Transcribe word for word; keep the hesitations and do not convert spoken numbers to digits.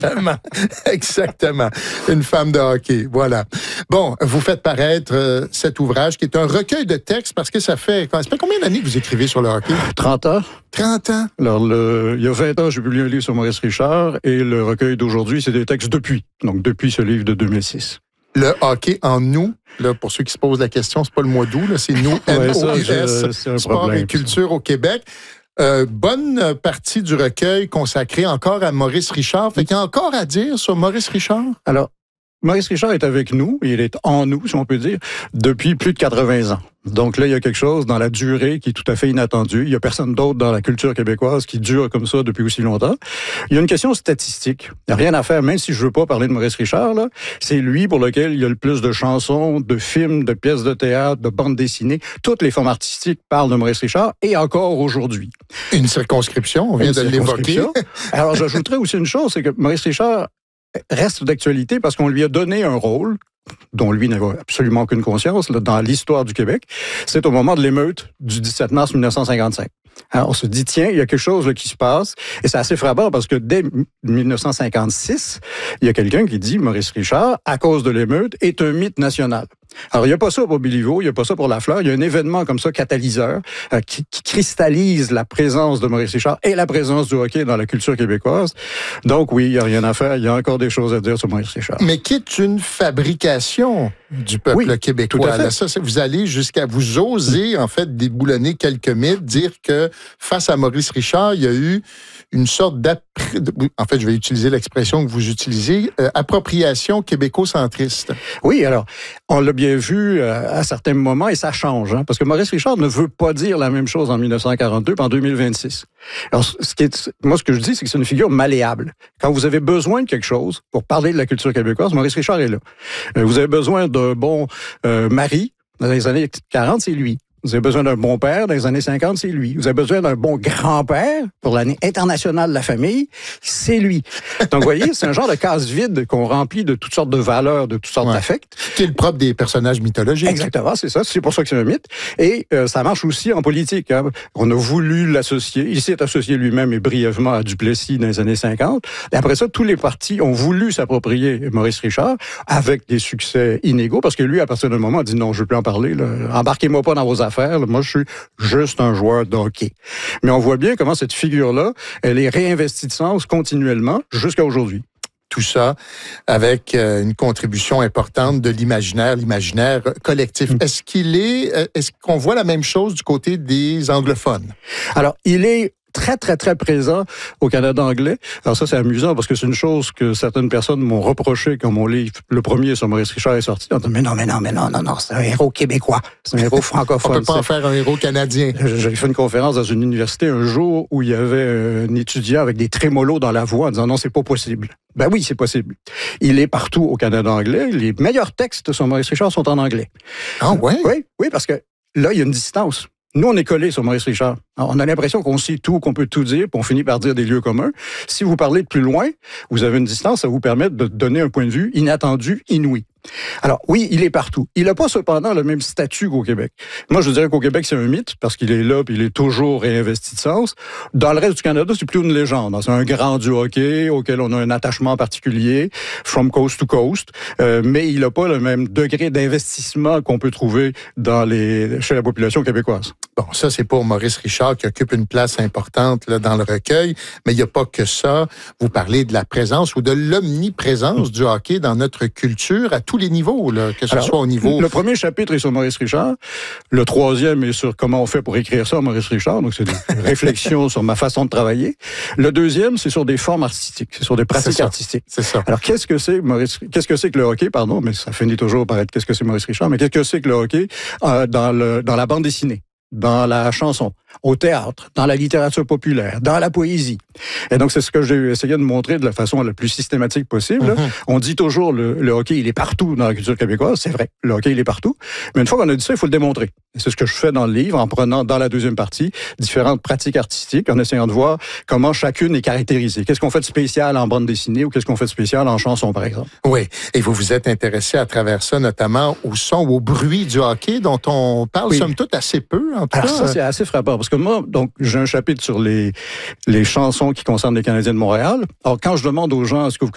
Exactement. Exactement. Une femme de hockey. Voilà. Bon, vous faites paraître euh, cet ouvrage qui est un recueil de textes parce que ça fait, ça fait combien d'années que vous écrivez sur le hockey? trente ans. trente ans? Alors, le, il y a vingt ans, j'ai publié un livre sur Maurice Richard et le recueil d'aujourd'hui, c'est des textes depuis. Donc, depuis ce livre de deux mille six. Le hockey en nous, là, pour ceux qui se posent la question, c'est pas le mois d'août, là, c'est nous, N O I S, Sport problème, et Culture ça. Au Québec. Euh, bonne partie du recueil consacrée encore à Maurice Richard. Fait qu'il y a encore à dire sur Maurice Richard? Alors, Maurice Richard est avec nous, il est en nous, si on peut dire, depuis plus de quatre-vingts ans. Donc là, il y a quelque chose dans la durée qui est tout à fait inattendu. Il y a personne d'autre dans la culture québécoise qui dure comme ça depuis aussi longtemps. Il y a une question statistique. Il n'y a rien à faire, même si je veux pas parler de Maurice Richard, là. C'est lui pour lequel il y a le plus de chansons, de films, de pièces de théâtre, de bandes dessinées. Toutes les formes artistiques parlent de Maurice Richard et encore aujourd'hui. Une circonscription, on vient une de l'évoquer. Alors, j'ajouterais aussi une chose, c'est que Maurice Richard reste d'actualité parce qu'on lui a donné un rôle dont lui n'avait absolument aucune conscience là, dans l'histoire du Québec. C'est au moment de l'émeute du dix-sept mars mille neuf cent cinquante-cinq. Alors, on se dit, tiens, il y a quelque chose là, qui se passe. Et c'est assez frappant parce que dès mille neuf cent cinquante-six, il y a quelqu'un qui dit, Maurice Richard, à cause de l'émeute, est un mythe national. Alors, il n'y a pas ça pour Béliveau, il n'y a pas ça pour Lafleur. Il y a un événement comme ça, catalyseur, euh, qui, qui cristallise la présence de Maurice Richard et la présence du hockey dans la culture québécoise. Donc, oui, il n'y a rien à faire. Il y a encore des choses à dire sur Maurice Richard. Mais qui est une fabrication du peuple oui, québécois. Tout à fait. Là, ça, vous allez jusqu'à vous oser, en fait, déboulonner quelques mythes, dire que face à Maurice Richard, il y a eu une sorte d'appri... En fait, je vais utiliser l'expression que vous utilisez, euh, appropriation québéco-centriste. Oui, alors, on l'a bien vu euh, à certains moments et ça change, hein, parce que Maurice Richard ne veut pas dire la même chose en mille neuf cent quarante-deux qu'en deux mille vingt-six. Alors, ce qui est, moi, ce que je dis, c'est que c'est une figure malléable. Quand vous avez besoin de quelque chose pour parler de la culture québécoise, Maurice Richard est là. Euh, vous avez besoin d'un bon euh, mari dans les années quarante, c'est lui. Vous avez besoin d'un bon père dans les années cinquante, c'est lui. Vous avez besoin d'un bon grand-père pour l'année internationale de la famille, c'est lui. Donc, vous voyez, c'est un genre de case vide qu'on remplit de toutes sortes de valeurs, de toutes sortes ouais. d'affects. Qui est le propre des personnages mythologiques. Exactement, c'est ça. C'est pour ça que c'est un mythe. Et euh, ça marche aussi en politique. Hein. On a voulu l'associer. Il s'est associé lui-même et brièvement à Duplessis dans les années cinquante. Et après ça, tous les partis ont voulu s'approprier Maurice Richard avec des succès inégaux parce que lui, à partir d'un moment, a dit non, je ne veux plus en parler. Là. Embarquez-moi pas dans vos affaires. Moi, je suis juste un joueur de hockey. Mais on voit bien comment cette figure-là, elle est réinvestie de sens continuellement jusqu'à aujourd'hui. Tout ça avec une contribution importante de l'imaginaire, l'imaginaire collectif. Est-ce qu'il est, est-ce qu'on voit la même chose du côté des anglophones? Alors, il est très, très, très présent au Canada anglais. Alors ça, c'est amusant parce que c'est une chose que certaines personnes m'ont reproché quand mon livre, le premier sur Maurice Richard, est sorti. On dit, mais non, mais non, mais non, non, non, c'est un héros québécois. C'est un héros francophone. On peut pas en faire un héros canadien. J'ai fait une conférence dans une université un jour où il y avait un étudiant avec des trémolos dans la voix en disant, non, c'est pas possible. Ben oui, c'est possible. Il est partout au Canada anglais. Les meilleurs textes sur Maurice Richard sont en anglais. Ah ouais? Oui, oui, parce que là, il y a une distance. Nous, on est collés sur Maurice Richard. Alors, on a l'impression qu'on sait tout, qu'on peut tout dire, puis on finit par dire des lieux communs. Si vous parlez de plus loin, vous avez une distance, ça vous permet de donner un point de vue inattendu, inouï. Alors, oui, il est partout. Il n'a pas cependant le même statut qu'au Québec. Moi, je dirais qu'au Québec, c'est un mythe, parce qu'il est là, puis il est toujours réinvesti de sens. Dans le reste du Canada, c'est plus une légende. C'est un grand du hockey, auquel on a un attachement particulier, from coast to coast, euh, mais il n'a pas le même degré d'investissement qu'on peut trouver dans les, chez la population québécoise. Bon, ça, c'est pour Maurice Richard, qui occupe une place importante là, dans le recueil, mais il n'y a pas que ça. Vous parlez de la présence ou de l'omniprésence mmh. du hockey dans notre culture à tous les niveaux, là, que ce Alors, soit au niveau... Le premier chapitre est sur Maurice Richard. Le troisième est sur comment on fait pour écrire ça, Maurice Richard. Donc, c'est des réflexions sur ma façon de travailler. Le deuxième, c'est sur des formes artistiques. C'est sur des pratiques c'est artistiques. C'est ça. Alors, qu'est-ce que c'est Maurice... Qu'est-ce que c'est que le hockey, pardon, mais ça finit toujours par être qu'est-ce que c'est Maurice Richard, mais qu'est-ce que c'est que le hockey euh, dans, le, dans la bande dessinée, dans la chanson, au théâtre, dans la littérature populaire, dans la poésie. Et donc, c'est ce que j'ai essayé de montrer de la façon la plus systématique possible. Mm-hmm. On dit toujours le, le hockey, il est partout dans la culture québécoise. C'est vrai, le hockey, il est partout. Mais une fois qu'on a dit ça, il faut le démontrer. Et c'est ce que je fais dans le livre, en prenant dans la deuxième partie différentes pratiques artistiques, en essayant de voir comment chacune est caractérisée. Qu'est-ce qu'on fait de spécial en bande dessinée ou qu'est-ce qu'on fait de spécial en chanson, par exemple. Oui, et vous vous êtes intéressé à travers ça, notamment au son, au bruit du hockey, dont on parle, oui. somme toute, assez peu, en tout Alors, cas. Ça, c'est assez frappant, parce que moi, donc, j'ai un chapitre sur les, les chansons qui concernent les Canadiens de Montréal. Alors, quand je demande aux gens, est-ce que vous